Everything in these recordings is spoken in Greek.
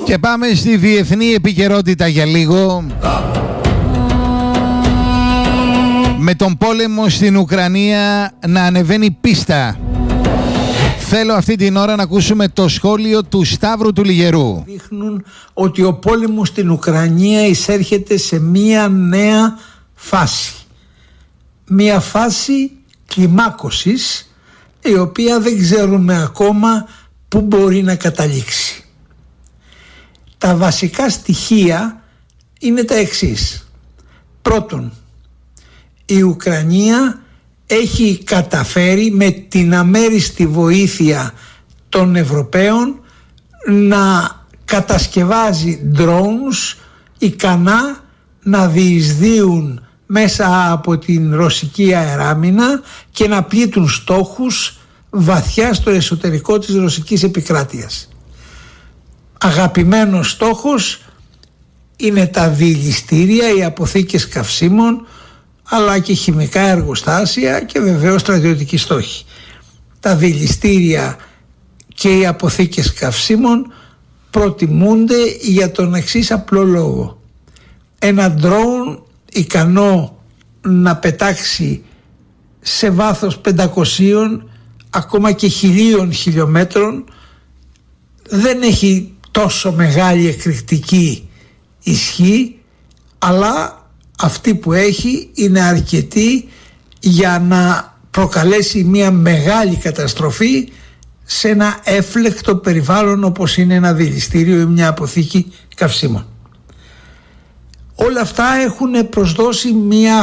Και πάμε στη διεθνή επικαιρότητα για λίγο. Με τον πόλεμο στην Ουκρανία να ανεβαίνει πίστα. Θέλω αυτή την ώρα να ακούσουμε το σχόλιο του Σταύρου του Λιγερού. Δείχνουν ότι ο πόλεμος στην Ουκρανία εισέρχεται σε μία νέα φάση. Μία φάση κλιμάκωσης, η οποία δεν ξέρουμε ακόμα πού μπορεί να καταλήξει. Τα βασικά στοιχεία είναι τα εξής. Πρώτον, η Ουκρανία έχει καταφέρει με την αμέριστη βοήθεια των Ευρωπαίων να κατασκευάζει drones ικανά να διεισδύουν μέσα από την ρωσική αεράμινα και να πλήττουν στόχους βαθιά στο εσωτερικό της ρωσικής επικράτειας. Αγαπημένος στόχος είναι τα διελιστήρια, οι αποθήκες καυσίμων, αλλά και χημικά εργοστάσια και βεβαίως στρατιωτικοί στόχοι. Τα διελιστήρια και οι αποθήκες καυσίμων προτιμούνται για τον εξής απλό λόγο. Ένα drone ικανό να πετάξει σε βάθος 500 ακόμα και 1000 χιλιόμετρων δεν έχει τόσο μεγάλη εκρηκτική ισχύ, αλλά αυτή που έχει είναι αρκετή για να προκαλέσει μια μεγάλη καταστροφή σε ένα έφλεκτο περιβάλλον όπως είναι ένα διελιστήριο ή μια αποθήκη καυσίμων. Όλα αυτά έχουν προσδώσει μια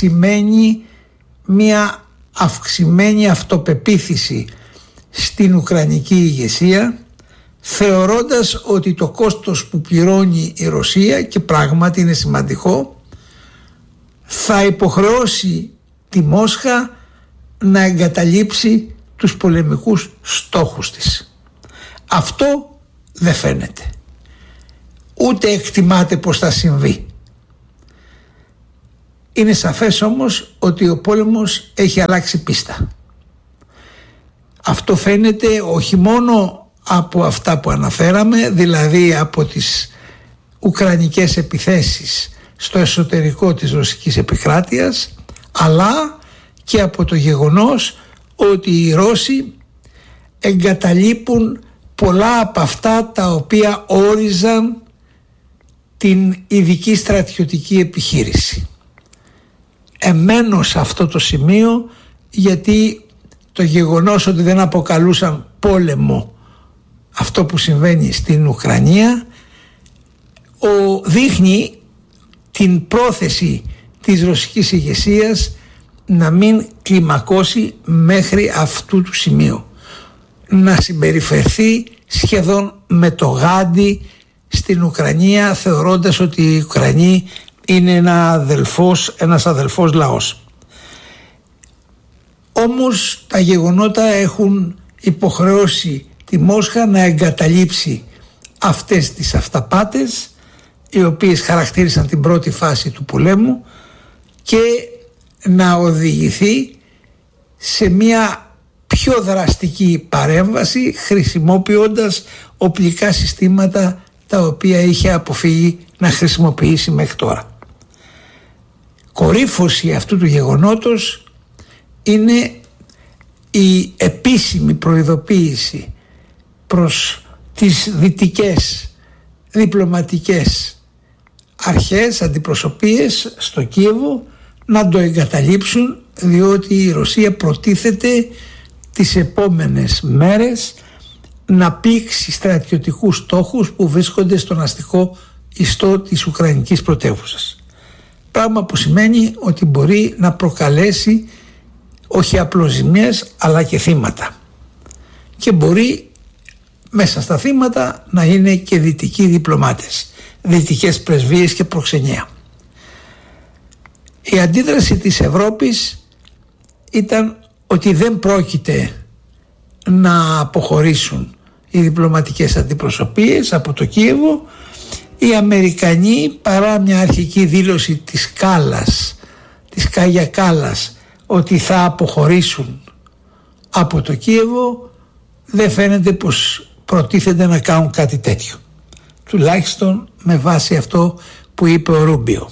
αυξημένη αυτοπεποίθηση στην ουκρανική ηγεσία, θεωρώντας ότι το κόστος που πληρώνει η Ρωσία, και πράγματι είναι σημαντικό, θα υποχρεώσει τη Μόσχα να εγκαταλείψει τους πολεμικούς στόχους της. Αυτό δεν φαίνεται. Ούτε εκτιμάται πως θα συμβεί. Είναι σαφές όμως ότι ο πόλεμος έχει αλλάξει πίστα. Αυτό φαίνεται όχι μόνο από αυτά που αναφέραμε, δηλαδή από τις ουκρανικές επιθέσεις στο εσωτερικό της ρωσικής επικράτειας, αλλά και από το γεγονός ότι οι Ρώσοι εγκαταλείπουν πολλά από αυτά τα οποία όριζαν την ειδική στρατιωτική επιχείρηση. Εμένω σε αυτό το σημείο, γιατί το γεγονός ότι δεν αποκαλούσαν πόλεμο αυτό που συμβαίνει στην Ουκρανία δείχνει την πρόθεση της ρωσικής ηγεσίας να μην κλιμακώσει μέχρι αυτού του σημείου, να συμπεριφερθεί σχεδόν με το γάντι στην Ουκρανία, θεωρώντας ότι οι Ουκρανοί είναι ένας αδελφός λαός. Όμως τα γεγονότα έχουν υποχρεώσει τη Μόσχα να εγκαταλείψει αυτές τις αυταπάτες, οι οποίες χαρακτήρισαν την πρώτη φάση του πολέμου, και να οδηγηθεί σε μια πιο δραστική παρέμβαση, χρησιμοποιώντας οπλικά συστήματα τα οποία είχε αποφύγει να χρησιμοποιήσει μέχρι τώρα. Κορύφωση αυτού του γεγονότος είναι η επίσημη προειδοποίηση προς τις δυτικές διπλωματικές αρχές, αντιπροσωπείες στο Κίεβο να το εγκαταλείψουν, διότι η Ρωσία προτίθεται τις επόμενες μέρες να πλήξει στρατιωτικούς στόχους που βρίσκονται στον αστικό ιστό της Ουκρανικής πρωτεύουσας. Πράγμα που σημαίνει ότι μπορεί να προκαλέσει όχι απλώς ζημίες αλλά και θύματα. Και μπορεί μέσα στα θύματα να είναι και δυτικοί διπλωμάτες, δυτικές πρεσβείες και προξενία. Η αντίδραση της Ευρώπης ήταν ότι δεν πρόκειται να αποχωρήσουν οι διπλωματικές αντιπροσωπείες από το Κίεβο. Οι Αμερικανοί, παρά μια αρχική δήλωση της Κάγια Κάλλας, ότι θα αποχωρήσουν από το Κίεβο, δεν φαίνεται πως προτίθεται να κάνουν κάτι τέτοιο. τουλάχιστον με βάση αυτό που είπε ο Ρούμπιο.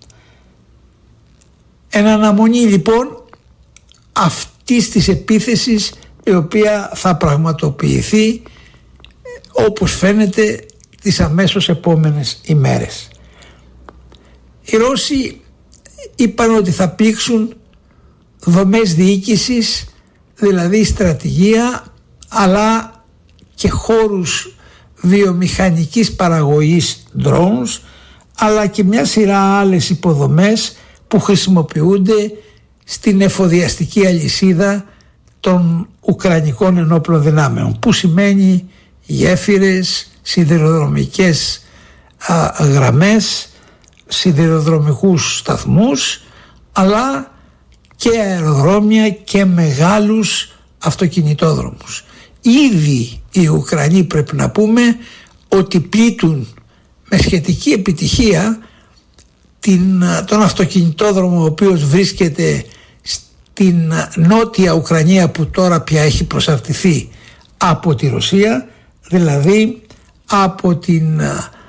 Εν αναμονή λοιπόν αυτής της επίθεσης, η οποία θα πραγματοποιηθεί όπως φαίνεται τις αμέσως επόμενες ημέρες. Οι Ρώσοι είπαν ότι θα πλήξουν δομές διοίκησης, δηλαδή στρατηγία, αλλά και χώρους βιομηχανικής παραγωγής drones, αλλά και μια σειρά άλλες υποδομές που χρησιμοποιούνται στην εφοδιαστική αλυσίδα των Ουκρανικών ενόπλων δυνάμεων, που σημαίνει γέφυρες, σιδηροδρομικές γραμμές, σιδηροδρομικούς σταθμούς, αλλά και αεροδρόμια και μεγάλους αυτοκινητόδρομους. Ήδη οι Ουκρανοί, πρέπει να πούμε, ότι πλήττουν με σχετική επιτυχία τον αυτοκινητόδρομο ο οποίος βρίσκεται στην νότια Ουκρανία, που τώρα πια έχει προσαρτηθεί από τη Ρωσία, δηλαδή από την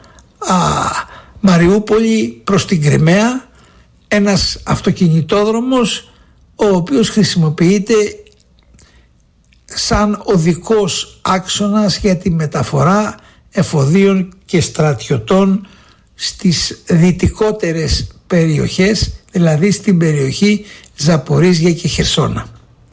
Μαριούπολη προς την Κριμαία, ένας αυτοκινητόδρομος ο οποίος χρησιμοποιείται σαν οδικός άξονας για τη μεταφορά εφοδίων και στρατιωτών στις δυτικότερες περιοχές, δηλαδή στην περιοχή Ζαπορίζια και Χερσόνα.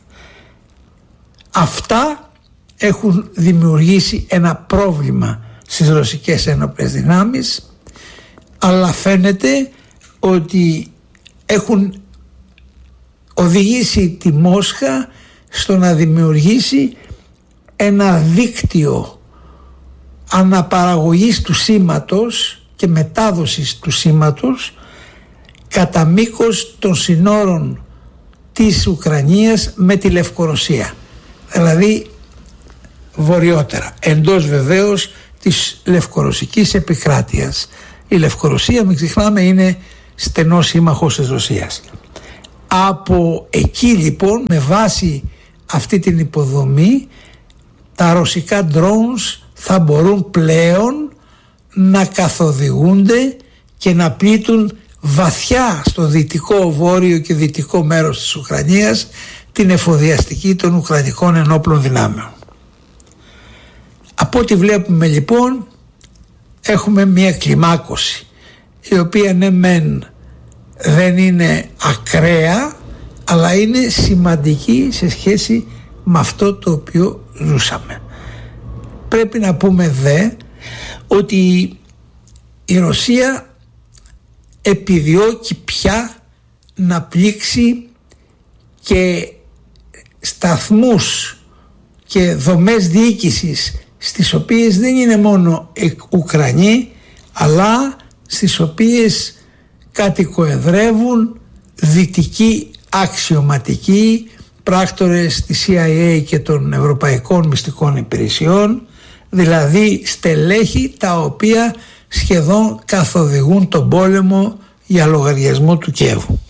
Αυτά έχουν δημιουργήσει ένα πρόβλημα στις ρωσικές ένοπλες δυνάμεις, αλλά φαίνεται ότι έχουν οδηγήσει τη Μόσχα στο να δημιουργήσει ένα δίκτυο αναπαραγωγής του σήματος και μετάδοσης του σήματος κατά μήκος των συνόρων της Ουκρανίας με τη Λευκορωσία, δηλαδή βορειότερα, εντός βεβαίως της λευκορωσικής επικράτειας. Η Λευκορωσία, μην ξεχνάμε, είναι στενός σύμμαχος της Ρωσίας. Από εκεί λοιπόν, με βάση αυτή την υποδομή, τα ρωσικά drones θα μπορούν πλέον να καθοδηγούνται και να πλήττουν βαθιά στο δυτικό, βόρειο και δυτικό μέρος της Ουκρανίας την εφοδιαστική των Ουκρανικών ενόπλων δυνάμεων. Από ό,τι βλέπουμε λοιπόν, έχουμε μια κλιμάκωση, η οποία ναι μεν δεν είναι ακραία, αλλά είναι σημαντική σε σχέση με αυτό το οποίο ζούσαμε. Πρέπει να πούμε ότι η Ρωσία επιδιώκει πια να πλήξει και σταθμούς και δομές διοίκησης στις οποίες δεν είναι μόνο Ουκρανοί, αλλά στις οποίες κατοικοεδρεύουν δυτικοί αξιωματικοί, πράκτορες της CIA και των Ευρωπαϊκών Μυστικών Υπηρεσιών, δηλαδή στελέχη τα οποία σχεδόν καθοδηγούν τον πόλεμο για λογαριασμό του Κιέβου.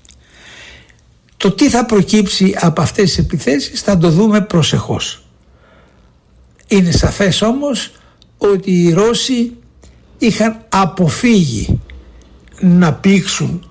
Το τι θα προκύψει από αυτές τις επιθέσεις θα το δούμε προσεχώς. Είναι σαφές όμως ότι οι Ρώσοι είχαν αποφύγει να πλήξουν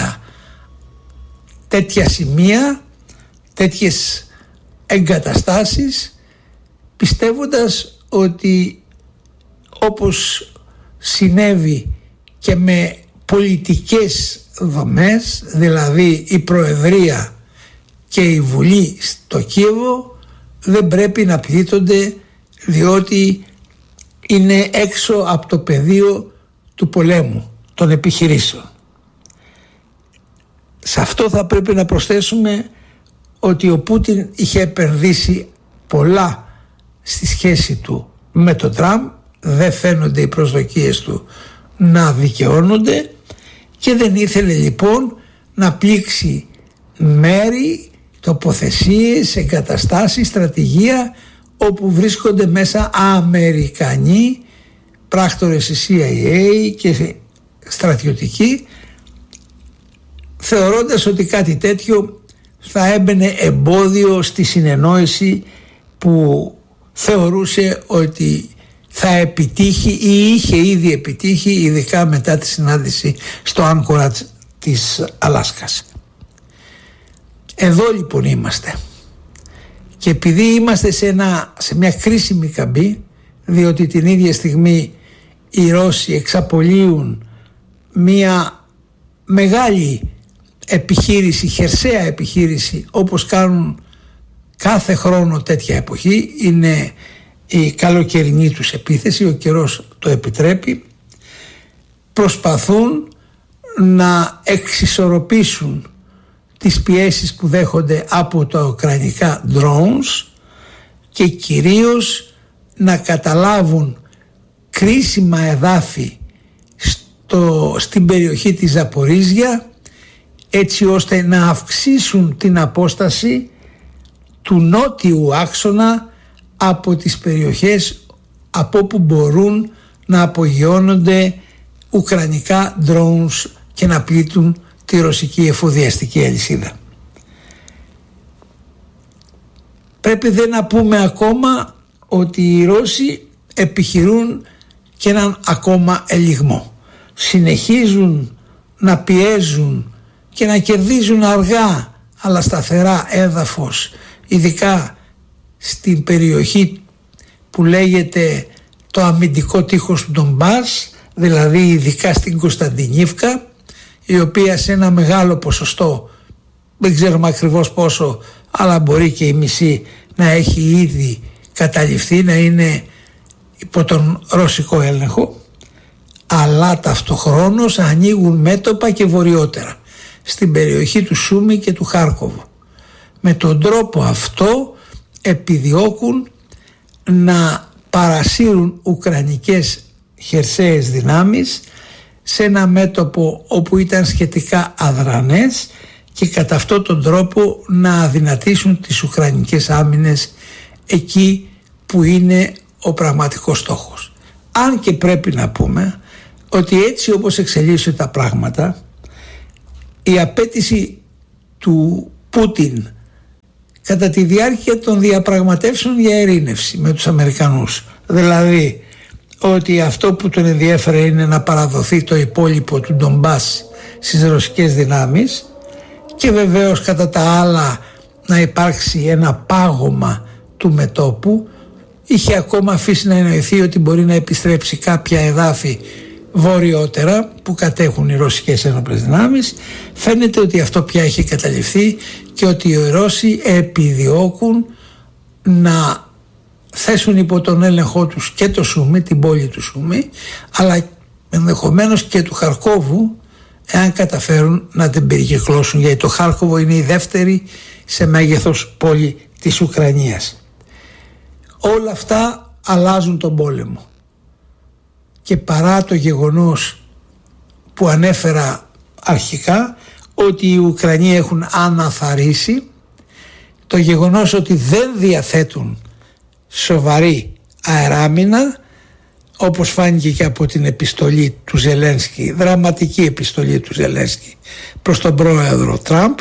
τέτοια σημεία, τέτοιες εγκαταστάσεις, πιστεύοντας ότι, όπως συνέβη και με πολιτικές δομές, δηλαδή η Προεδρία και η Βουλή στο Κίεβο, δεν πρέπει να πλήττονται, διότι είναι έξω από το πεδίο του πολέμου, των επιχειρήσεων. Σε αυτό θα πρέπει να προσθέσουμε ότι ο Πούτιν είχε επενδύσει πολλά στη σχέση του με τον Τραμπ, δεν φαίνονται οι προσδοκίες του να δικαιώνονται και δεν ήθελε λοιπόν να πλήξει μέρη, τοποθεσίες, εγκαταστάσεις, στρατηγία όπου βρίσκονται μέσα Αμερικανοί, πράκτορες της CIA και στρατιωτικοί, θεωρώντας ότι κάτι τέτοιο θα έμπαινε εμπόδιο στη συνεννόηση που θεωρούσε ότι θα επιτύχει ή είχε ήδη επιτύχει, ειδικά μετά τη συνάντηση στο Άγκορατζ της Αλάσκας. Εδώ λοιπόν είμαστε, και επειδή είμαστε σε μια κρίσιμη καμπή, διότι την ίδια στιγμή οι Ρώσοι εξαπολύουν μια μεγάλη επιχείρηση, χερσαία επιχείρηση, όπως κάνουν κάθε χρόνο τέτοια εποχή, είναι η καλοκαιρινή τους επίθεση, ο καιρός το επιτρέπει, προσπαθούν να εξισορροπήσουν τις πιέσεις που δέχονται από τα ουκρανικά drones και κυρίως να καταλάβουν κρίσιμα εδάφη στην περιοχή της Ζαπορίζια, έτσι ώστε να αυξήσουν την απόσταση του νότιου άξονα από τις περιοχές από όπου μπορούν να απογειώνονται ουκρανικά drones και να πλήττουν τη ρωσική εφοδιαστική αλυσίδα. Πρέπει δε να πούμε ακόμα ότι οι Ρώσοι επιχειρούν και έναν ακόμα ελιγμό. Συνεχίζουν να πιέζουν και να κερδίζουν αργά αλλά σταθερά έδαφος, ειδικά στην περιοχή που λέγεται το αμυντικό τείχος του Ντομπάς, δηλαδή ειδικά στην Κωνσταντινίβκα, η οποία σε ένα μεγάλο ποσοστό, δεν ξέρουμε ακριβώς πόσο, αλλά μπορεί και η μισή να έχει ήδη καταληφθεί, να είναι υπό τον ρωσικό έλεγχο, αλλά ταυτοχρόνως ανοίγουν μέτωπα και βορειότερα στην περιοχή του Σούμι και του Χάρκοβου. Με τον τρόπο αυτό επιδιώκουν να παρασύρουν ουκρανικές χερσαίες δυνάμεις σε ένα μέτωπο όπου ήταν σχετικά αδρανές και κατά αυτόν τον τρόπο να αδυνατήσουν τις ουκρανικές άμυνες εκεί που είναι ο πραγματικός στόχος. Αν και πρέπει να πούμε ότι έτσι όπως εξελίσσονται τα πράγματα, η απέτηση του Πούτιν κατά τη διάρκεια των διαπραγματεύσεων για ειρήνευση με τους Αμερικανούς, δηλαδή ότι αυτό που τον ενδιέφερε είναι να παραδοθεί το υπόλοιπο του Ντομπάς στις ρωσικές δυνάμεις και βεβαίως κατά τα άλλα να υπάρξει ένα πάγωμα του μετώπου, είχε ακόμα αφήσει να εννοηθεί ότι μπορεί να επιστρέψει κάποια εδάφη βορειότερα που κατέχουν οι ρωσικές ένοπλες δυνάμεις. Φαίνεται ότι αυτό πια έχει καταληφθεί και ότι οι Ρώσοι επιδιώκουν να θέσουν υπό τον έλεγχό τους και το Σούμι, την πόλη του Σούμι, αλλά ενδεχομένως και του Χαρκόβου, εάν καταφέρουν να την περικυκλώσουν, γιατί το Χάρκοβο είναι η δεύτερη σε μέγεθος πόλη της Ουκρανίας. Όλα αυτά αλλάζουν τον πόλεμο. Και παρά το γεγονός που ανέφερα αρχικά, ότι οι Ουκρανοί έχουν αναθαρρήσει, το γεγονός ότι δεν διαθέτουν σοβαρή αεράμινα, όπως φάνηκε και από την επιστολή του Ζελένσκι, δραματική επιστολή του Ζελένσκι προς τον πρόεδρο Τραμπ,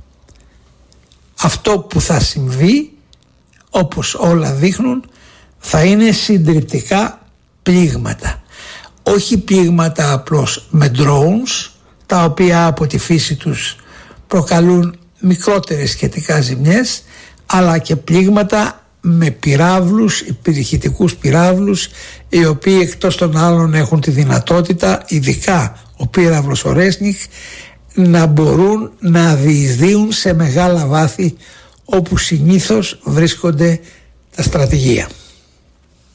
αυτό που θα συμβεί, όπως όλα δείχνουν, θα είναι συντριπτικά πλήγματα. Όχι πλήγματα απλώς με drones, τα οποία από τη φύση τους προκαλούν μικρότερες σχετικά ζημιές, αλλά και πλήγματα με πυράβλους, πυρηχητικούς πυράβλους, οι οποίοι εκτός των άλλων έχουν τη δυνατότητα, ειδικά ο πύραυλος Ορέσνικ, να μπορούν να διεισδύουν σε μεγάλα βάθη όπου συνήθως βρίσκονται τα στρατηγία.